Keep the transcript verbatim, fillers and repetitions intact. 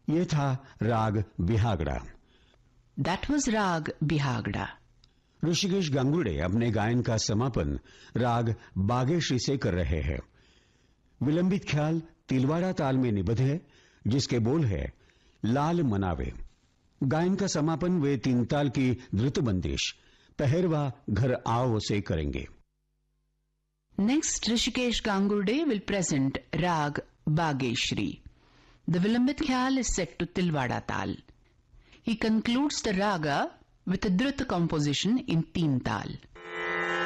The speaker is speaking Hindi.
ये था राग Bihagda. That was Rag Bihagda. Rishikesh Gangurde अपने गायन का समापन राग बागेश्री से कर रहे हैं। विलंबित ख्याल तिलवाड़ा ताल में निबद्ध है, जिसके बोल है लाल मनावे। गायन का समापन वे तीन ताल की द्रुत बंदिश पहरवा घर आओ से करेंगे। Next, Rishikesh Gangurde will present Rag Bageshri. The Vilambit Khyal is set to Tilwada Tal. He concludes the raga with a drut composition in teen tal.